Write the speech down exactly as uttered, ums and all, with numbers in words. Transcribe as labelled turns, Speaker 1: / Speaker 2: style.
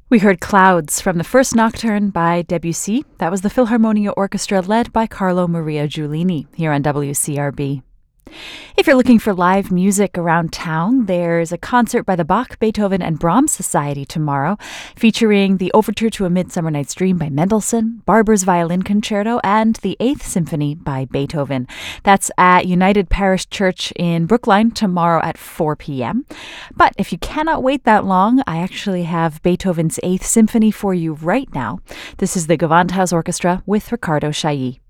Speaker 1: We heard Clouds from the first nocturne by Debussy. That was the Philharmonia Orchestra led by Carlo Maria Giulini here on W C R B. If you're looking for live music around town, there's a concert by the Bach, Beethoven, and Brahms Society tomorrow, featuring the Overture to A Midsummer Night's Dream by Mendelssohn, Barber's Violin Concerto, and the Eighth Symphony by Beethoven. That's at United Parish Church in Brookline tomorrow at four p.m. But if you cannot wait that long, I actually have Beethoven's Eighth Symphony for you right now. This is the Gewandhaus Orchestra with Ricardo Chailly.